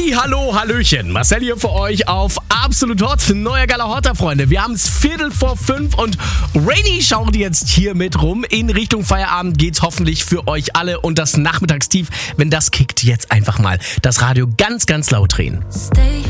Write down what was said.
Halli, hallo, hallöchen. Marcel hier für euch auf Absolut Hot. Neuer geiler Hotter, Freunde. Wir haben es 4:45 und Rainy schaut jetzt hier mit rum. In Richtung Feierabend geht's hoffentlich für euch alle. Und das Nachmittagstief, wenn das kickt, jetzt einfach mal das Radio ganz, ganz laut drehen. Stay